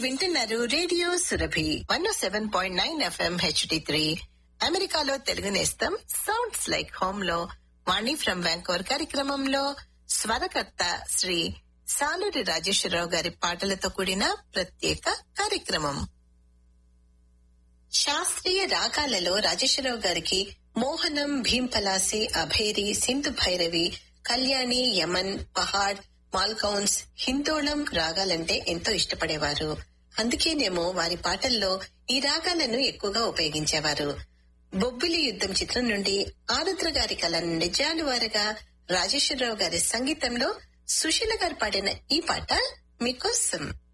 వింటున్నారు radio Surabhi 107.9 FM HD3 అమెరికాలో తెలుగు నేస్తం సౌండ్స్ లైక్ హోమ్ లో వాణి ఫ్రం వ్యాంకోవర్ కార్యక్రమంలో స్వరకర్త శ్రీ సాలూరి రాజేశ్వరరావు గారి పాటలతో కూడిన ప్రత్యేక కార్యక్రమం. శాస్త్రీయ రాగాలలో రాజేశ్వరరావు గారికి మోహనం, భీంపలాసి, అభేరి, సింధు భైరవి, కళ్యాణి, యమన్, పహాడ్, మాల్కౌన్స్, హిందోళం రాగాలంటే ఎంతో ఇష్టపడేవారు. అందుకేనేమో వారి పాటల్లో ఈ రాగాలను ఎక్కువగా ఉపయోగించేవారు. బొబ్బిలి యుద్ధం చిత్రం నుండి ఆరుద్ర గారి కళ నుండి జాలువారగా రాజేశ్వరరావు గారి సంగీతంలో సుశీల గారు పాడిన ఈ పాట మీకోసం.